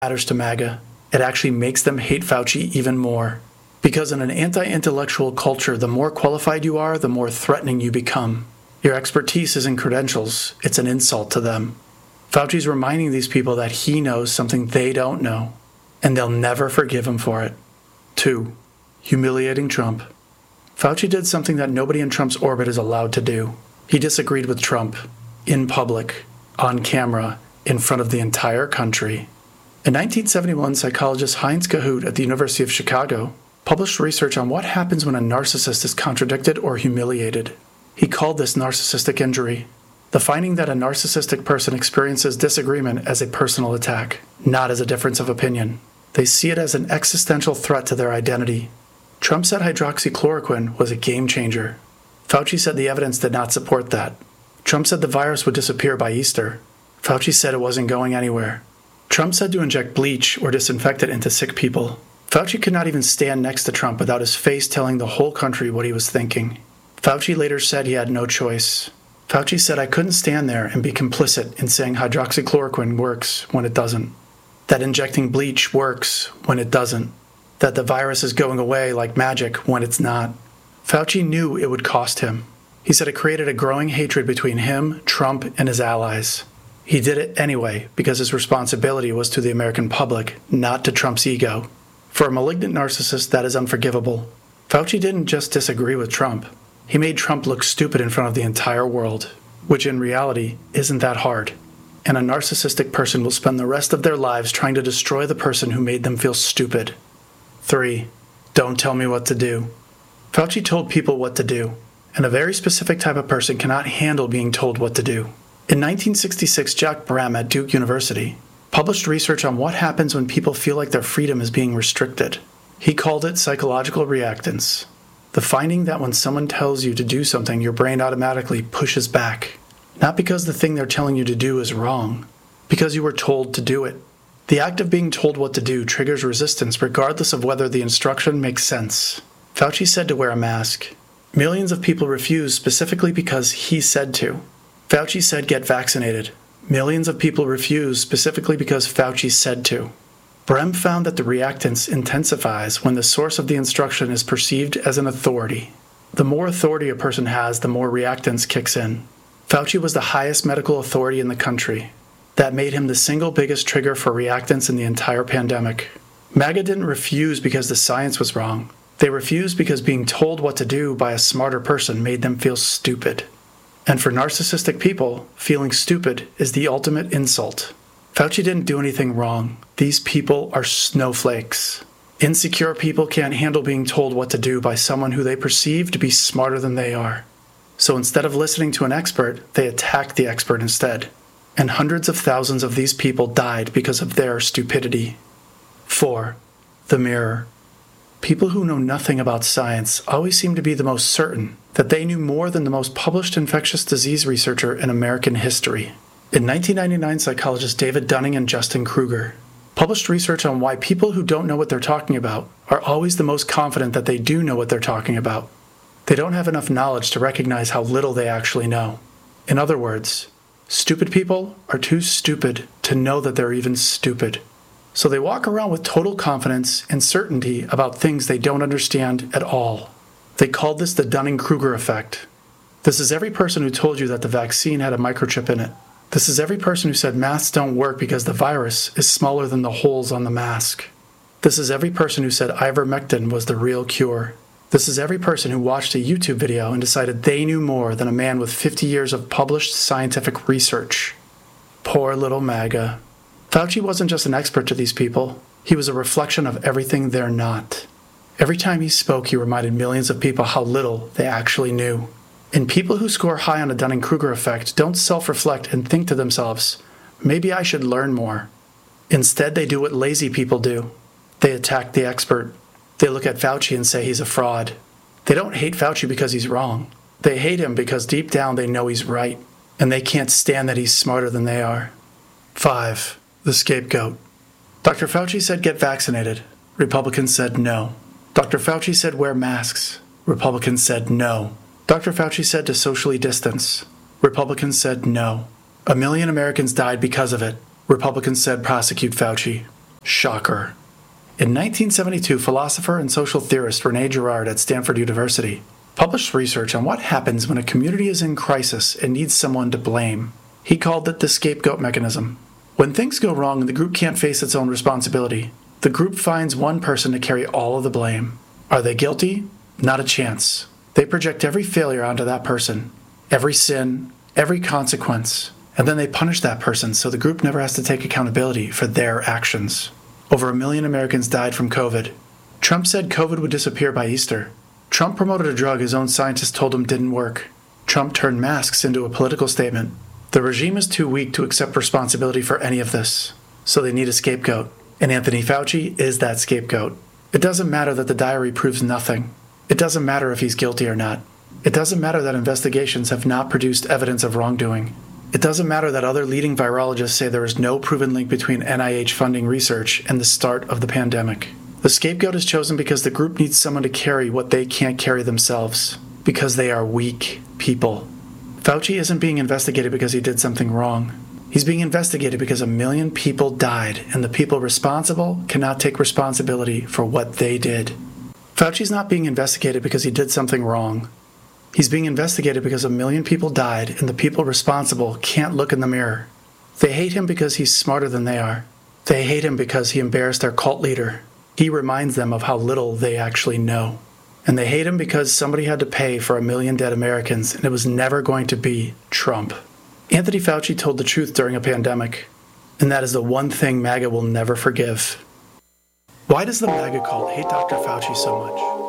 matters to MAGA. It actually makes them hate Fauci even more. Because in an anti-intellectual culture, the more qualified you are, the more threatening you become. Your expertise isn't credentials, it's an insult to them. Fauci's reminding these people that he knows something they don't know, and they'll never forgive him for it. 2. Humiliating Trump. Fauci did something that nobody in Trump's orbit is allowed to do. He disagreed with Trump, in public, on camera, in front of the entire country. In 1971, psychologist Heinz Kohut at the University of Chicago published research on what happens when a narcissist is contradicted or humiliated. He called this narcissistic injury. The finding that a narcissistic person experiences disagreement as a personal attack, not as a difference of opinion. They see it as an existential threat to their identity. Trump said hydroxychloroquine was a game changer. Fauci said the evidence did not support that. Trump said the virus would disappear by Easter. Fauci said it wasn't going anywhere. Trump said to inject bleach or disinfect it into sick people. Fauci could not even stand next to Trump without his face telling the whole country what he was thinking. Fauci later said he had no choice. Fauci said, "I couldn't stand there and be complicit in saying hydroxychloroquine works when it doesn't. That injecting bleach works when it doesn't. That the virus is going away like magic when it's not." Fauci knew it would cost him. He said it created a growing hatred between him, Trump, and his allies. He did it anyway because his responsibility was to the American public, not to Trump's ego. For a malignant narcissist, that is unforgivable. Fauci didn't just disagree with Trump. He made Trump look stupid in front of the entire world, which in reality isn't that hard. And a narcissistic person will spend the rest of their lives trying to destroy the person who made them feel stupid. 3. Don't tell me what to do. Fauci told people what to do, and a very specific type of person cannot handle being told what to do. In 1966, Jack Bram at Duke University published research on what happens when people feel like their freedom is being restricted. He called it psychological reactance. The finding that when someone tells you to do something, your brain automatically pushes back. Not because the thing they're telling you to do is wrong, because you were told to do it. The act of being told what to do triggers resistance regardless of whether the instruction makes sense. Fauci said to wear a mask. Millions of people refused specifically because he said to. Fauci said get vaccinated. Millions of people refused specifically because Fauci said to. Brem found that the reactance intensifies when the source of the instruction is perceived as an authority. The more authority a person has, the more reactance kicks in. Fauci was the highest medical authority in the country. That made him the single biggest trigger for reactance in the entire pandemic. MAGA didn't refuse because the science was wrong. They refused because being told what to do by a smarter person made them feel stupid. And for narcissistic people, feeling stupid is the ultimate insult. Fauci didn't do anything wrong. These people are snowflakes. Insecure people can't handle being told what to do by someone who they perceive to be smarter than they are. So instead of listening to an expert, they attack the expert instead. And hundreds of thousands of these people died because of their stupidity. 4. The mirror. People who know nothing about science always seem to be the most certain that they knew more than the most published infectious disease researcher in American history. In 1999, psychologists David Dunning and Justin Kruger published research on why people who don't know what they're talking about are always the most confident that they do know what they're talking about. They don't have enough knowledge to recognize how little they actually know. In other words, stupid people are too stupid to know that they're even stupid. So they walk around with total confidence and certainty about things they don't understand at all. They called this the Dunning-Kruger effect. This is every person who told you that the vaccine had a microchip in it. This is every person who said masks don't work because the virus is smaller than the holes on the mask. This is every person who said ivermectin was the real cure. This is every person who watched a YouTube video and decided they knew more than a man with 50 years of published scientific research. Poor little MAGA. Fauci wasn't just an expert to these people. He was a reflection of everything they're not. Every time he spoke, he reminded millions of people how little they actually knew. And people who score high on the Dunning-Kruger effect don't self-reflect and think to themselves, maybe I should learn more. Instead, they do what lazy people do. They attack the expert. They look at Fauci and say he's a fraud. They don't hate Fauci because he's wrong. They hate him because deep down they know he's right, and they can't stand that he's smarter than they are. 5. The scapegoat. Dr. Fauci said get vaccinated. Republicans said no. Dr. Fauci said wear masks. Republicans said no. Dr. Fauci said to socially distance. Republicans said no. 1 million Americans died because of it. Republicans said prosecute Fauci. Shocker. In 1972, philosopher and social theorist René Girard at Stanford University published research on what happens when a community is in crisis and needs someone to blame. He called it the scapegoat mechanism. When things go wrong and the group can't face its own responsibility, the group finds one person to carry all of the blame. Are they guilty? Not a chance. They project every failure onto that person, every sin, every consequence, and then they punish that person so the group never has to take accountability for their actions. Over 1 million Americans died from COVID. Trump said COVID would disappear by Easter. Trump promoted a drug his own scientists told him didn't work. Trump turned masks into a political statement. The regime is too weak to accept responsibility for any of this, so they need a scapegoat. And Anthony Fauci is that scapegoat. It doesn't matter that the diary proves nothing. It doesn't matter if he's guilty or not. It doesn't matter that investigations have not produced evidence of wrongdoing. It doesn't matter that other leading virologists say there is no proven link between NIH funding research and the start of the pandemic. The scapegoat is chosen because the group needs someone to carry what they can't carry themselves, because they are weak people. Fauci isn't being investigated because he did something wrong. He's being investigated because 1 million people died, and the people responsible cannot take responsibility for what they did. Fauci's not being investigated because he did something wrong. He's being investigated because 1 million people died, and the people responsible can't look in the mirror. They hate him because he's smarter than they are. They hate him because he embarrassed their cult leader. He reminds them of how little they actually know. And they hate him because somebody had to pay for 1 million dead Americans, and it was never going to be Trump. Anthony Fauci told the truth during a pandemic, and that is the one thing MAGA will never forgive. Why does the MAGA cult hate Dr. Fauci so much?